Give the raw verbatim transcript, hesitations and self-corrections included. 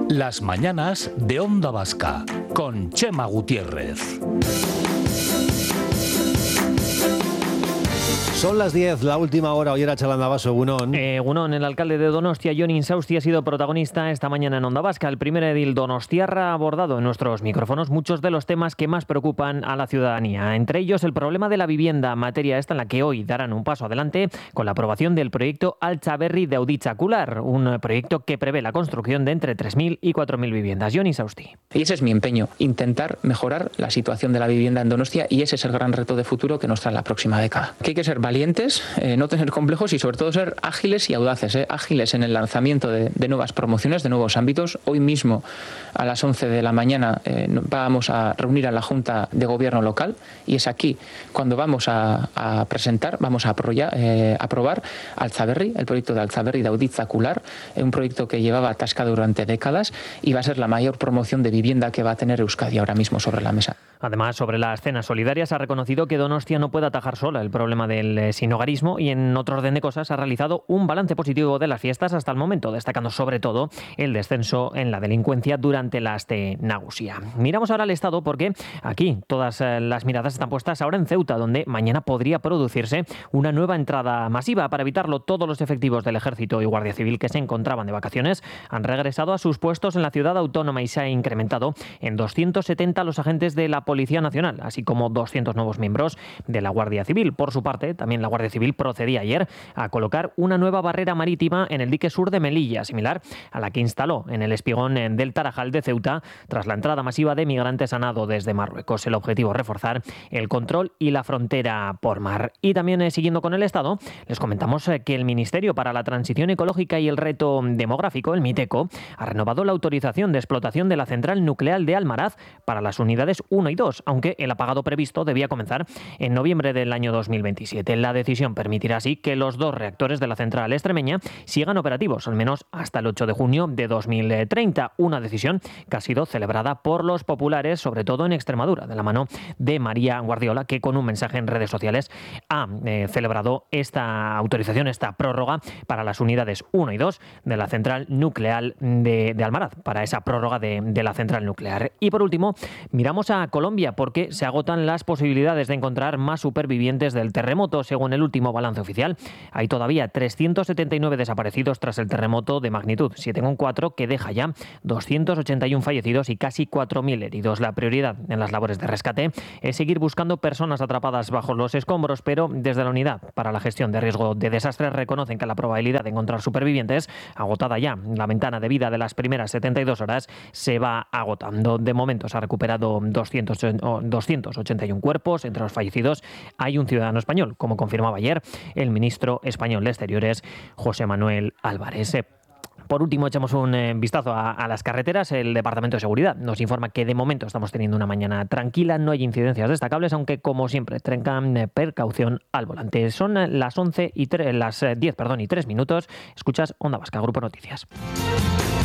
Las mañanas de Onda Vasca, con Chema Gutiérrez. Son las diez, la última hora. Hoy era Chalandabaso, Egunon. Eh, Egunon, el alcalde de Donostia, Jon Insausti, ha sido protagonista esta mañana en Onda Vasca. El primer edil donostiarra ha abordado en nuestros micrófonos muchos de los temas que más preocupan a la ciudadanía. Entre ellos, el problema de la vivienda, materia esta en la que hoy darán un paso adelante con la aprobación del proyecto Altzaberri de Auditzacular, un proyecto que prevé la construcción de entre tres mil y cuatro mil viviendas. Jon Insausti. Y ese es mi empeño, intentar mejorar la situación de la vivienda en Donostia, y ese es el gran reto de futuro que nos trae la próxima década. Que hay que ser valientes, eh, no tener complejos y sobre todo ser ágiles y audaces, eh, ágiles en el lanzamiento de, de nuevas promociones, de nuevos ámbitos. Hoy mismo a las once de la mañana eh, vamos a reunir a la Junta de Gobierno local, y es aquí cuando vamos a, a presentar, vamos a aprobar, eh, aprobar Altzaberri, el proyecto de Altzaberri de Auditzacular, eh, un proyecto que llevaba atascado durante décadas y va a ser la mayor promoción de vivienda que va a tener Euskadi ahora mismo sobre la mesa. Además, sobre las cenas solidarias, ha reconocido que Donostia no puede atajar sola el problema del eh, sinhogarismo, y en otro orden de cosas ha realizado un balance positivo de las fiestas hasta el momento, destacando sobre todo el descenso en la delincuencia durante la Aste Nagusia. Miramos ahora al Estado, porque aquí todas eh, las miradas están puestas ahora en Ceuta, donde mañana podría producirse una nueva entrada masiva. Para evitarlo, todos los efectivos del Ejército y Guardia Civil que se encontraban de vacaciones han regresado a sus puestos en la ciudad autónoma, y se ha incrementado en doscientos setenta los agentes de la Policía Nacional, así como doscientos nuevos miembros de la Guardia Civil. Por su parte, también la Guardia Civil procedía ayer a colocar una nueva barrera marítima en el dique sur de Melilla, similar a la que instaló en el espigón del Tarajal de Ceuta tras la entrada masiva de migrantes a nado desde Marruecos. El objetivo es reforzar el control y la frontera por mar. Y también, eh, siguiendo con el Estado, les comentamos eh, que el Ministerio para la Transición Ecológica y el Reto Demográfico, el MITECO, ha renovado la autorización de explotación de la central nuclear de Almaraz para las unidades uno y dos, aunque el apagado previsto debía comenzar en noviembre del año dos mil veintisiete. La decisión permitirá así que los dos reactores de la central extremeña sigan operativos, al menos hasta el ocho de junio de dos mil treinta. Una decisión que ha sido celebrada por los populares, sobre todo en Extremadura, de la mano de María Guardiola, que con un mensaje en redes sociales ha eh, celebrado esta autorización, esta prórroga para las unidades uno y dos de la central nuclear de, de Almaraz, para esa prórroga de, de la central nuclear. Y por último, miramos a Colombia, porque se agotan las posibilidades de encontrar más supervivientes del terremoto. Según el último balance oficial, hay todavía trescientos setenta y nueve desaparecidos tras el terremoto de magnitud siete coma cuatro, que deja ya doscientos ochenta y uno fallecidos y casi cuatro mil heridos. La prioridad en las labores de rescate es seguir buscando personas atrapadas bajo los escombros, pero desde la Unidad para la Gestión de Riesgo de Desastres reconocen que la probabilidad de encontrar supervivientes, agotada ya la ventana de vida de las primeras setenta y dos horas, se va agotando. De momento se ha recuperado doscientos ochenta y uno cuerpos. Entre los fallecidos hay un ciudadano español, como confirmaba ayer el ministro español de Exteriores, José Manuel Álvarez. Por último, echamos un eh, vistazo a, a las carreteras. El Departamento de Seguridad nos informa que de momento estamos teniendo una mañana tranquila, no hay incidencias destacables, aunque como siempre tengan eh, precaución al volante. Son eh, las once y tres, las eh, diez, perdón, y tres minutos. Escuchas Onda Vasca, Grupo Noticias.